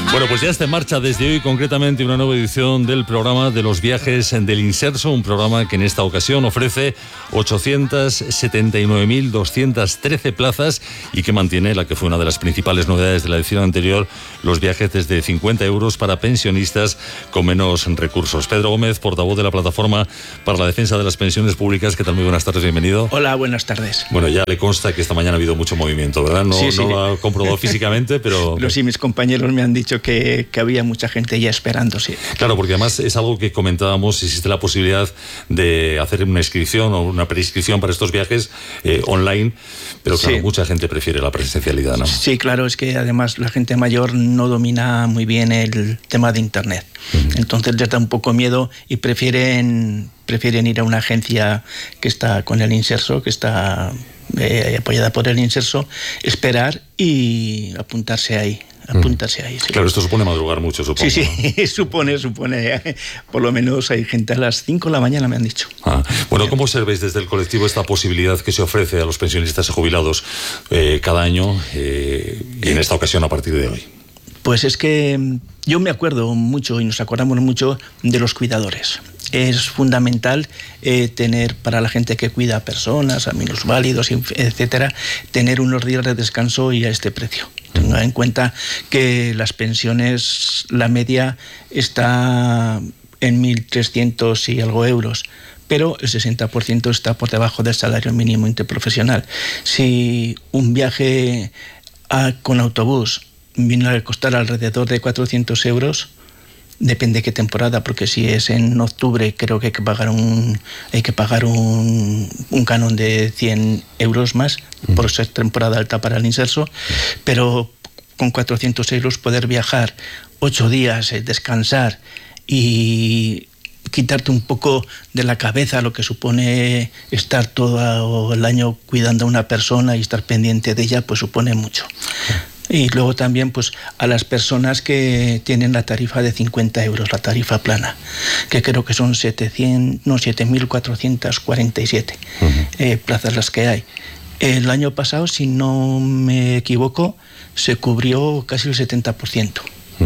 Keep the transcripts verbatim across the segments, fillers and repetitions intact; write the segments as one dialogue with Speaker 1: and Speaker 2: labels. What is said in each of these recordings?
Speaker 1: Bueno, pues ya está en marcha desde hoy concretamente una nueva edición del programa de los viajes del Inserso, un programa que en esta ocasión ofrece ochocientas setenta y nueve mil doscientas trece plazas y que mantiene la que fue una de las principales novedades de la edición anterior, los viajes desde cincuenta euros para pensionistas con menos recursos. Pedro Gómez, portavoz de la Plataforma para la Defensa de las Pensiones Públicas, ¿qué tal? Muy buenas tardes, bienvenido.
Speaker 2: Hola, buenas tardes.
Speaker 1: Bueno, ya le consta que esta mañana ha habido mucho movimiento, ¿verdad? No,
Speaker 2: sí, sí.
Speaker 1: no lo ha comprobado físicamente, pero...
Speaker 2: Pero sí, mis compañeros me han dicho que, que había mucha gente ya esperando, sí.
Speaker 1: Claro, porque además es algo que comentábamos, existe la posibilidad de hacer una inscripción o una preinscripción para estos viajes eh, online, pero claro, sí. Mucha gente prefiere la presencialidad, ¿no?
Speaker 2: Sí, claro, es que además la gente mayor no domina muy bien el tema de Internet. Uh-huh. Entonces les da un poco miedo y prefieren, prefieren ir a una agencia que está con el Inserso, que está eh, apoyada por el Inserso, esperar y apuntarse ahí. apuntarse ahí. Sí.
Speaker 1: Claro, esto supone madrugar mucho, supongo.
Speaker 2: Sí, sí, ¿no? supone, supone. Por lo menos hay gente a las cinco de la mañana, me han dicho.
Speaker 1: Ah, bueno, ¿cómo observéis desde el colectivo esta posibilidad que se ofrece a los pensionistas y jubilados eh, cada año eh, y en esta ocasión a partir de hoy?
Speaker 2: Pues es que yo me acuerdo mucho y nos acordamos mucho de los cuidadores. Es fundamental eh, tener para la gente que cuida a personas, a minusválidos, etcétera, tener unos días de descanso y a este precio. Tenga en cuenta que las pensiones, la media está en mil trescientos y algo euros, pero el sesenta por ciento está por debajo del salario mínimo interprofesional. Si un viaje a, con autobús viene a costar alrededor de cuatrocientos euros, depende qué temporada, porque si es en octubre creo que hay que pagar un hay que pagar un, un canon de cien euros más por ser temporada alta para el Inserso, pero con cuatrocientos euros poder viajar ocho días, eh, descansar y quitarte un poco de la cabeza lo que supone estar todo el año cuidando a una persona y estar pendiente de ella, pues supone mucho. Y luego también pues a las personas que tienen la tarifa de cincuenta euros, la tarifa plana, que creo que son setecientos, no, siete mil cuatrocientas cuarenta y siete uh-huh. eh, plazas las que hay. El año pasado, si no me equivoco, se cubrió casi el setenta por ciento. Uh-huh.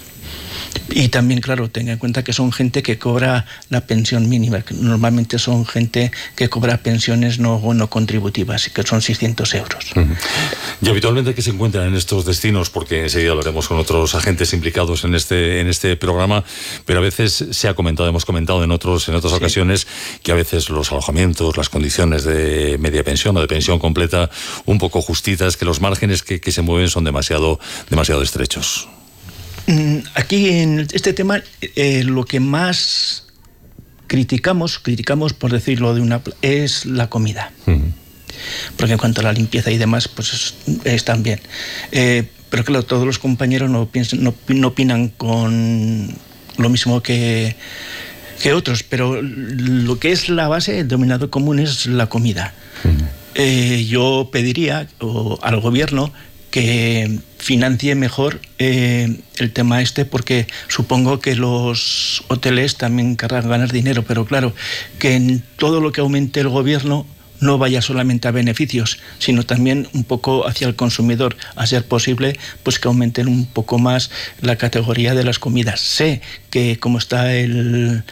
Speaker 2: Y también, claro, tenga en cuenta que son gente que cobra la pensión mínima, que normalmente son gente que cobra pensiones no, no contributivas, que son seiscientos euros. Uh-huh.
Speaker 1: Y habitualmente, ¿qué se encuentran en estos destinos? Porque enseguida hablaremos con otros agentes implicados en este, en este programa, pero a veces se ha comentado, hemos comentado en, otros, en otras sí. ocasiones, que a veces los alojamientos, las condiciones de media pensión o de pensión completa, un poco justitas, que los márgenes que, que se mueven son demasiado, demasiado estrechos.
Speaker 2: Aquí en este tema eh, lo que más criticamos, criticamos por decirlo de una, es la comida. Uh-huh. Porque en cuanto a la limpieza y demás, pues están bien. Eh, pero claro, todos los compañeros no, piensan, no, no opinan con lo mismo que, que otros, pero lo que es la base, el denominador común es la comida. Uh-huh. Eh, yo pediría o, al gobierno que financie mejor eh, el tema este, porque supongo que los hoteles también querrán ganar dinero, pero claro, que en todo lo que aumente el gobierno no vaya solamente a beneficios, sino también un poco hacia el consumidor, a ser posible, pues que aumenten un poco más la categoría de las comidas. Sé que como está el...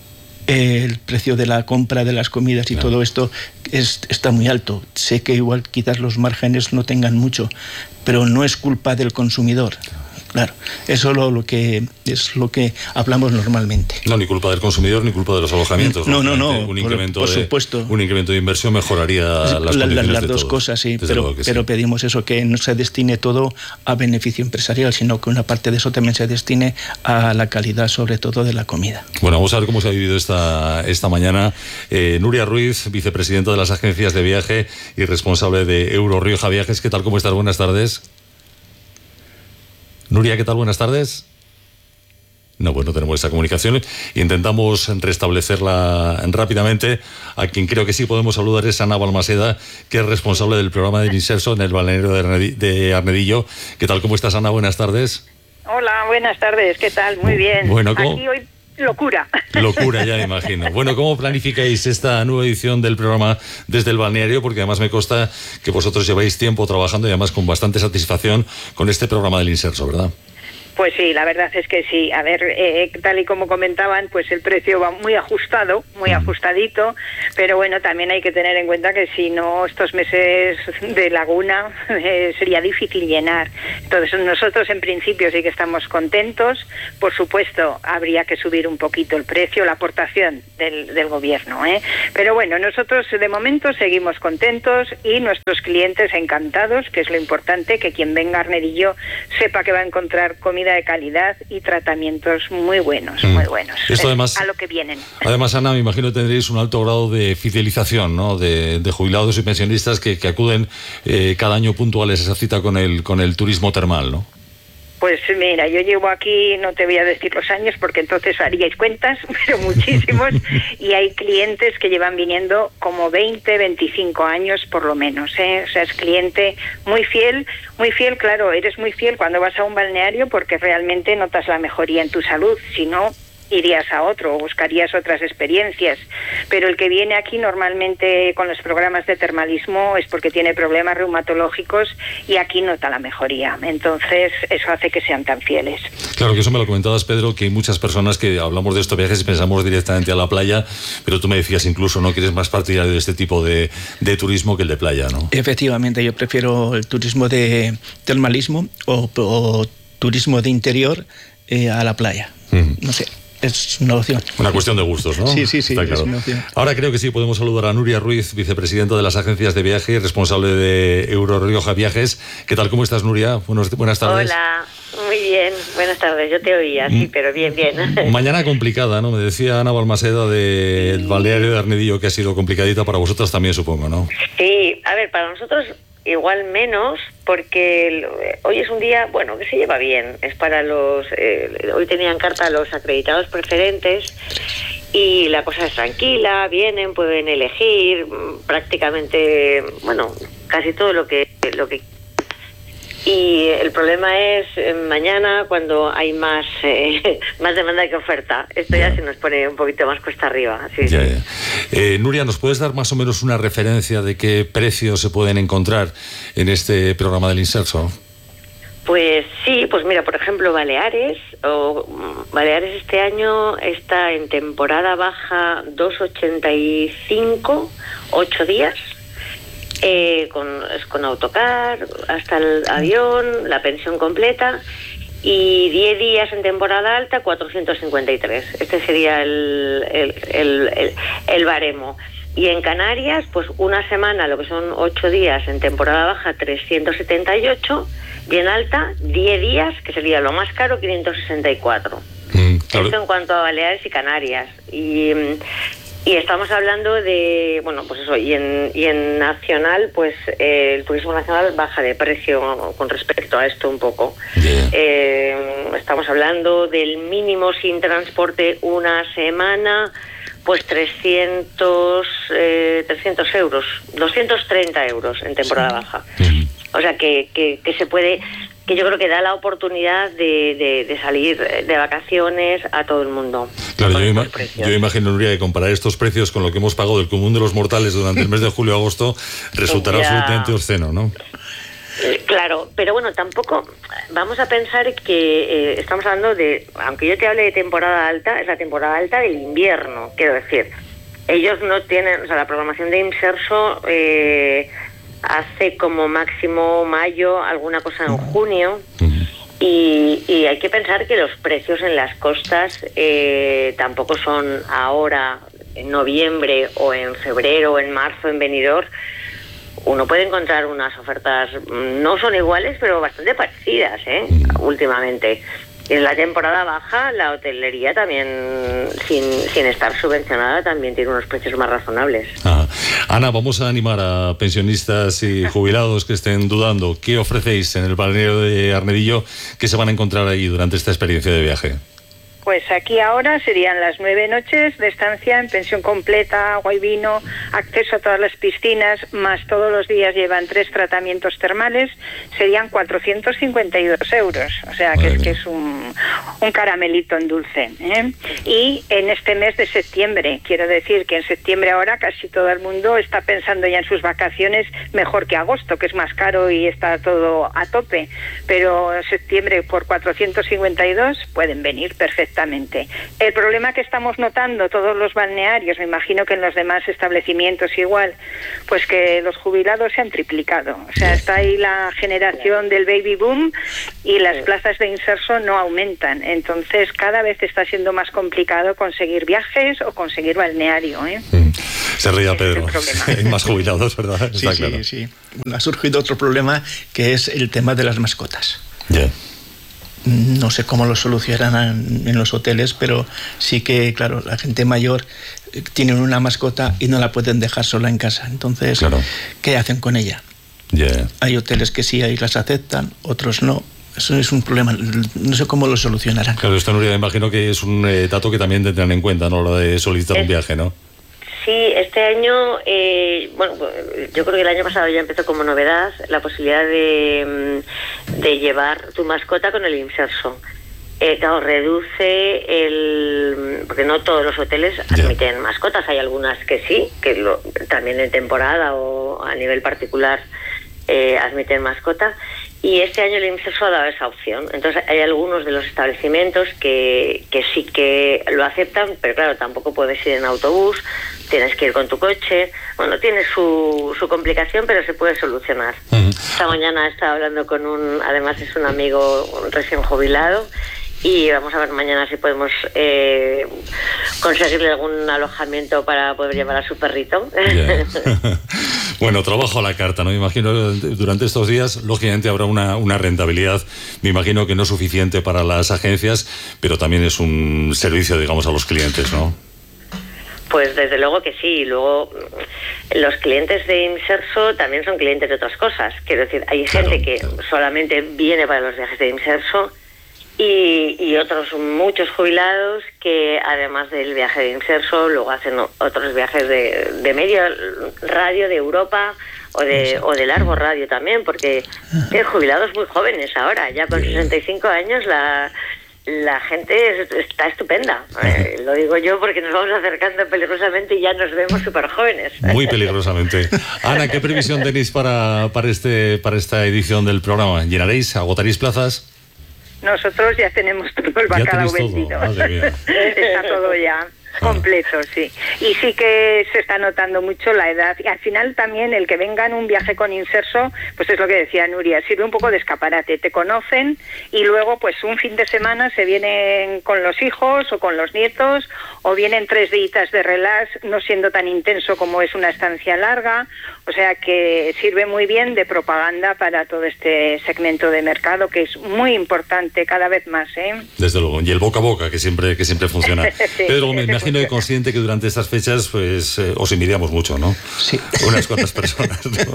Speaker 2: el precio de la compra de las comidas y claro. todo esto es, está muy alto. Sé que igual quizás los márgenes no tengan mucho, pero no es culpa del consumidor. Claro, eso es lo, lo que es lo que hablamos normalmente.
Speaker 1: No, ni culpa del consumidor ni culpa de los alojamientos.
Speaker 2: No, no, no.
Speaker 1: Un incremento,
Speaker 2: por, por
Speaker 1: de,
Speaker 2: supuesto.
Speaker 1: Un incremento de inversión mejoraría las
Speaker 2: la,
Speaker 1: condiciones
Speaker 2: la, las
Speaker 1: de
Speaker 2: dos
Speaker 1: todos.
Speaker 2: cosas, sí.
Speaker 1: Desde
Speaker 2: pero,
Speaker 1: que
Speaker 2: pero
Speaker 1: sí.
Speaker 2: pedimos eso, que no se destine todo a beneficio empresarial, sino que una parte de eso también se destine a la calidad, sobre todo, de la comida.
Speaker 1: Bueno, vamos a ver cómo se ha vivido esta, esta mañana. Eh, Nuria Ruiz, vicepresidenta de las agencias de viaje y responsable de Euro Rioja Viajes. ¿Qué tal? ¿Cómo estás? Buenas tardes. Nuria, ¿qué tal? Buenas tardes. No, pues no tenemos esa comunicación. Intentamos restablecerla rápidamente. A quien creo que sí podemos saludar es Ana Balmaseda, que es responsable del programa del Inserso en el balneario de Arnedillo. ¿Qué tal? ¿Cómo estás, Ana? Buenas tardes.
Speaker 3: Hola, buenas tardes. ¿Qué tal? Muy bien.
Speaker 1: Bueno, ¿cómo?
Speaker 3: Aquí hoy locura.
Speaker 1: Locura, ya me imagino. Bueno, ¿cómo planificáis esta nueva edición del programa desde el balneario? Porque además me consta que vosotros lleváis tiempo trabajando y además con bastante satisfacción con este programa del Inserso, ¿verdad?
Speaker 3: Pues sí, la verdad es que sí. A ver, eh, tal y como comentaban, pues el precio va muy ajustado, muy ajustadito, pero bueno, también hay que tener en cuenta que si no, estos meses de laguna eh, sería difícil llenar. Entonces nosotros en principio sí que estamos contentos. Por supuesto, habría que subir un poquito el precio, la aportación del, del gobierno, ¿eh? Pero bueno, nosotros de momento seguimos contentos y nuestros clientes encantados, que es lo importante, que quien venga a Arnedillo sepa que va a encontrar comida de calidad y tratamientos muy buenos, mm. muy buenos.
Speaker 1: Esto además,
Speaker 3: a lo que vienen.
Speaker 1: Además, Ana, me imagino que tendréis un alto grado de fidelización, ¿no? De, de jubilados y pensionistas que, que acuden eh, cada año puntuales a esa cita con el, con el turismo termal, ¿no?
Speaker 3: Pues mira, yo llevo aquí, no te voy a decir los años porque entonces haríais cuentas, pero muchísimos, y hay clientes que llevan viniendo como veinte, veinticinco años por lo menos, ¿eh? O sea, es cliente muy fiel, muy fiel, claro, eres muy fiel cuando vas a un balneario porque realmente notas la mejoría en tu salud, si no, irías a otro o buscarías otras experiencias, pero el que viene aquí normalmente con los programas de termalismo es porque tiene problemas reumatológicos y aquí nota la mejoría, entonces eso hace que sean tan fieles.
Speaker 1: Claro, que eso me lo comentabas, Pedro, que hay muchas personas que hablamos de estos viajes y pensamos directamente a la playa, pero tú me decías incluso, ¿no?, que eres más partidario de este tipo de, de turismo que el de playa, ¿no?
Speaker 2: Efectivamente, yo prefiero el turismo de termalismo o, o turismo de interior eh, a la playa, uh-huh. no sé. Es una opción.
Speaker 1: Una cuestión de gustos, ¿no?
Speaker 2: Sí, sí, sí.
Speaker 1: Está claro.
Speaker 2: Es una opción.
Speaker 1: Ahora creo que sí, podemos saludar a Nuria Ruiz, vicepresidenta de las agencias de viaje, responsable de Euro Rioja Viajes. ¿Qué tal? ¿Cómo estás, Nuria? Buenos, buenas tardes.
Speaker 4: Hola, muy bien. Buenas tardes. Yo te oía, sí, pero bien, bien.
Speaker 1: Mañana complicada, ¿no? Me decía Ana Balmaseda del balneario de Arnedillo que ha sido complicadita para vosotros también, supongo, ¿no?
Speaker 4: Sí, a ver, para nosotros igual menos, porque hoy es un día, bueno, que se lleva bien. Es para los... Eh, hoy tenían carta los acreditados preferentes y la cosa es tranquila, vienen, pueden elegir prácticamente, bueno, casi todo lo que... lo que y el problema es eh, mañana cuando hay más eh, más demanda que oferta. Esto ya, ya se nos pone un poquito más cuesta arriba. Sí,
Speaker 1: ya,
Speaker 4: sí.
Speaker 1: Ya. Eh, Nuria, ¿nos puedes dar más o menos una referencia de qué precios se pueden encontrar en este programa del Inserso?
Speaker 4: Pues sí, pues mira, por ejemplo, Baleares, o Baleares este año está en temporada baja dos ochenta y cinco, ocho días. Eh, con, es con autocar, hasta el avión, la pensión completa, y diez días en temporada alta, cuatrocientos cincuenta y tres. Este sería el, el, el, el, el baremo. Y en Canarias, pues una semana, lo que son ocho días en temporada baja, trescientos setenta y ocho, y en alta, diez días, que sería lo más caro, quinientos sesenta y cuatro. Mm, claro. Esto en cuanto a Baleares y Canarias. Y... Y estamos hablando de, bueno, pues eso, y en, y en nacional, pues eh, el turismo nacional baja de precio con respecto a esto un poco. Yeah. Eh, estamos hablando del mínimo sin transporte una semana, pues trescientos, eh, trescientos euros, doscientos treinta euros en temporada baja. Sí. O sea que, que, que se puede... que yo creo que da la oportunidad de, de, de salir de vacaciones a todo el mundo.
Speaker 1: Claro, yo, ima yo imagino, Nuria, que comparar estos precios con lo que hemos pagado del común de los mortales durante el mes de julio-agosto resultará ya absolutamente obsceno, ¿no?
Speaker 4: Eh, claro, pero bueno, tampoco vamos a pensar que eh, estamos hablando de, aunque yo te hable de temporada alta, es la temporada alta del invierno, quiero decir. Ellos no tienen, o sea, la programación de Inserso... Eh, hace como máximo mayo, alguna cosa en junio, uh-huh. y, y hay que pensar que los precios en las costas eh, tampoco son ahora, en noviembre o en febrero o en marzo en Benidorm. Uno puede encontrar unas ofertas, no son iguales, pero bastante parecidas, ¿eh? Uh-huh. Últimamente. En la temporada baja, la hotelería también, sin, sin estar subvencionada, también tiene unos precios más razonables.
Speaker 1: Ah. Ana, vamos a animar a pensionistas y jubilados que estén dudando. ¿Qué ofrecéis en el balneario de Arnedillo que se van a encontrar ahí durante esta experiencia de viaje?
Speaker 3: Pues aquí ahora serían las nueve noches de estancia en pensión completa, agua y vino, acceso a todas las piscinas, más todos los días llevan tres tratamientos termales, serían cuatrocientos cincuenta y dos euros. O sea, que es, que es un, un caramelito en dulce, ¿eh? Y en este mes de septiembre, quiero decir que en septiembre ahora casi todo el mundo está pensando ya en sus vacaciones, mejor que agosto, que es más caro y está todo a tope. Pero en septiembre por cuatrocientos cincuenta y dos pueden venir perfectamente. El problema que estamos notando todos los balnearios, me imagino que en los demás establecimientos igual, pues que los jubilados se han triplicado. O sea, está ahí la generación del baby boom y las plazas de inserso no aumentan. Entonces, cada vez está siendo más complicado conseguir viajes o conseguir balneario, ¿eh?
Speaker 1: Se ría Pedro. Hay más jubilados, ¿verdad?
Speaker 2: Sí,
Speaker 1: está
Speaker 2: sí,
Speaker 1: claro.
Speaker 2: sí. Ha surgido otro problema que es el tema de las mascotas.
Speaker 1: Ya. Yeah.
Speaker 2: No sé cómo lo solucionarán en los hoteles, pero sí que, claro, la gente mayor tiene una mascota y no la pueden dejar sola en casa. Entonces, claro. ¿Qué hacen con ella?
Speaker 1: Yeah.
Speaker 2: Hay hoteles que sí, ahí las aceptan, otros no. Eso es un problema, no sé cómo lo solucionarán.
Speaker 1: Claro, esto, Nuria, imagino que es un eh, dato que también tendrán en cuenta, ¿no? Lo de solicitar es... un viaje, ¿no?
Speaker 4: Sí, este año, eh, bueno, yo creo que el año pasado ya empezó como novedad la posibilidad de, de llevar tu mascota con el inserso. Eh, claro, reduce el... porque no todos los hoteles admiten yeah. mascotas, hay algunas que sí, que lo, también en temporada o a nivel particular eh, admiten mascota. Y este año el inserso ha dado esa opción. Entonces hay algunos de los establecimientos que, que sí que lo aceptan, pero claro, tampoco puedes ir en autobús, tienes que ir con tu coche. Bueno, tiene su, su complicación, pero se puede solucionar. Uh-huh. Esta mañana he estado hablando con un, además es un amigo un recién jubilado, y vamos a ver mañana si podemos eh, conseguirle algún alojamiento para poder llevar a su perrito.
Speaker 1: Yeah. Bueno, trabajo a la carta, ¿no? Me imagino durante estos días, lógicamente habrá una, una rentabilidad, me imagino que no suficiente para las agencias, pero también es un servicio, digamos, a los clientes, ¿no?
Speaker 4: Pues desde luego que sí. Luego los clientes de Inserso también son clientes de otras cosas. Quiero decir, hay claro, gente que claro. solamente viene para los viajes de Inserso y, y otros, muchos jubilados que además del viaje de Inserso luego hacen otros viajes de, de medio radio de Europa o de, o de largo radio también, porque hay jubilados muy jóvenes ahora, ya con sesenta y cinco años la... La gente está estupenda, eh, lo digo yo porque nos vamos acercando peligrosamente y ya nos vemos súper jóvenes.
Speaker 1: Muy peligrosamente. Ana, ¿qué previsión tenéis para, para, este, para esta edición del programa? ¿Llenaréis, agotaréis plazas?
Speaker 3: Nosotros ya tenemos todo el bacalao vendido. Está todo ya completo, sí. Y sí que se está notando mucho la edad. Y al final también el que venga en un viaje con Inserso, pues es lo que decía Nuria, sirve un poco de escaparate. Te conocen y luego pues un fin de semana se vienen con los hijos o con los nietos, o vienen tres días de relax, no siendo tan intenso como es una estancia larga. O sea que sirve muy bien de propaganda para todo este segmento de mercado, que es muy importante cada vez más, ¿eh?
Speaker 1: Desde luego. Y el boca a boca, que siempre, que siempre funciona. Sí, Pedro, me imagino que consciente que durante estas fechas pues eh, os envidiamos mucho, ¿no?
Speaker 2: Sí.
Speaker 1: Unas cuantas personas, ¿no?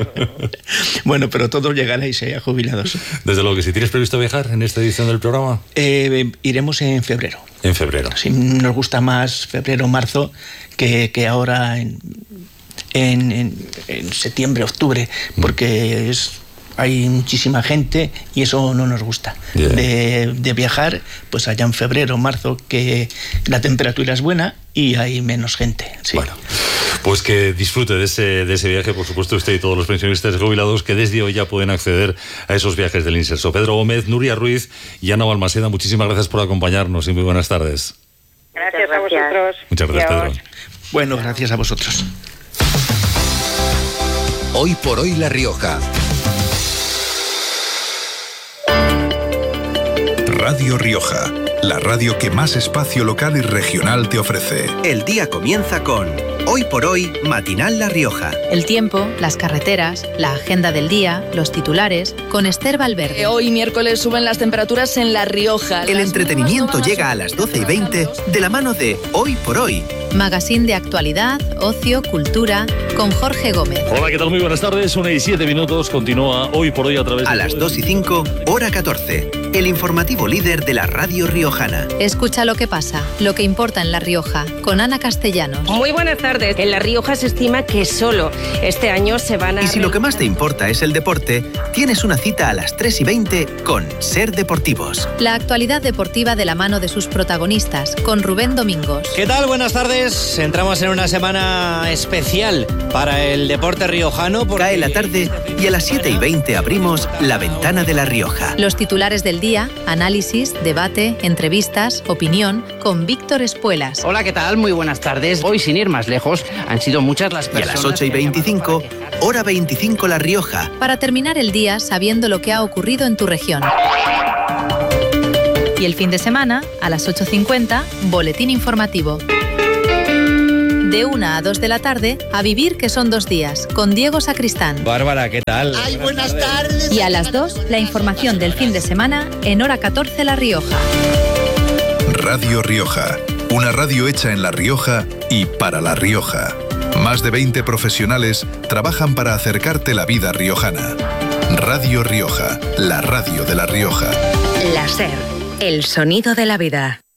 Speaker 2: Bueno, pero todos llegaréis, ¿eh? A jubilados.
Speaker 1: Desde luego que sí. ¿Tienes previsto viajar en esta edición del programa?
Speaker 2: Eh, iremos en febrero.
Speaker 1: En febrero.
Speaker 2: Sí, nos gusta más febrero o marzo que, que ahora en, en, en, en septiembre, octubre, porque es... hay muchísima gente y eso no nos gusta. Yeah. De, de viajar, pues allá en febrero, marzo, que la temperatura es buena y hay menos gente. Sí.
Speaker 1: Bueno, pues que disfrute de ese, de ese viaje, por supuesto, usted y todos los pensionistas jubilados que desde hoy ya pueden acceder a esos viajes del Inserso. Pedro Gómez, Nuria Ruiz y Ana Balmaseda, muchísimas gracias por acompañarnos y muy buenas tardes.
Speaker 3: Gracias a vosotros.
Speaker 1: Muchas gracias, Pedro.
Speaker 2: Bueno, gracias a vosotros.
Speaker 5: Hoy por hoy La Rioja. Radio Rioja, la radio que más espacio local y regional te ofrece.
Speaker 6: El día comienza con Hoy por Hoy, Matinal La Rioja.
Speaker 7: El tiempo, las carreteras, la agenda del día, los titulares, con Esther Valverde.
Speaker 8: Hoy miércoles suben las temperaturas en La Rioja.
Speaker 6: El entretenimiento llega a las doce y veinte de la mano de Hoy por Hoy.
Speaker 7: Magazine de actualidad, ocio, cultura, con Jorge Gómez.
Speaker 1: Hola, ¿qué tal? Muy buenas tardes. Una y siete minutos. Continúa Hoy por Hoy a través de...
Speaker 6: A las dos y cinco, hora catorce. el informativo líder de la radio riojana.
Speaker 7: Escucha lo que pasa, lo que importa en La Rioja, con Ana Castellanos.
Speaker 9: Muy buenas tardes. En La Rioja se estima que solo este año se van a...
Speaker 6: Y si lo que más te importa es el deporte, tienes una cita a las tres y veinte con Ser Deportivos.
Speaker 7: La actualidad deportiva de la mano de sus protagonistas, con Rubén Domingos.
Speaker 10: ¿Qué tal? Buenas tardes. Entramos en una semana especial para el deporte riojano. Porque...
Speaker 6: Cae la tarde y a las siete y veinte abrimos La Ventana de La Rioja.
Speaker 7: Los titulares del día, análisis, debate, entrevistas, opinión, con Víctor Espuelas.
Speaker 11: Hola, ¿qué tal? Muy buenas tardes. Hoy, sin ir más lejos, han sido muchas las personas...
Speaker 6: Y a las ocho y veinticinco, hora veinticinco La Rioja.
Speaker 7: Para terminar el día sabiendo lo que ha ocurrido en tu región. Y el fin de semana, a las ocho cincuenta, boletín informativo. De una a dos de la tarde, A Vivir que son dos días, con Diego Sacristán.
Speaker 10: Bárbara, ¿qué tal?
Speaker 12: Ay, buenas tardes.
Speaker 7: Y a las dos, la información del fin de semana en hora catorce La Rioja.
Speaker 5: Radio Rioja, una radio hecha en La Rioja y para La Rioja. Más de veinte profesionales trabajan para acercarte la vida riojana. Radio Rioja, la radio de La Rioja.
Speaker 13: La SER, el sonido de la vida.